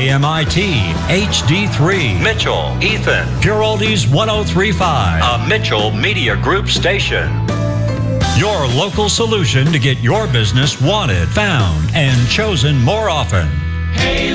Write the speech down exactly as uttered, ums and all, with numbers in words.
K M I T H D three, Mitchell, Ethan, Pure Oldies one oh three point five, a Mitchell Media Group station. Your local solution to get your business wanted, found, and chosen more often. Hey.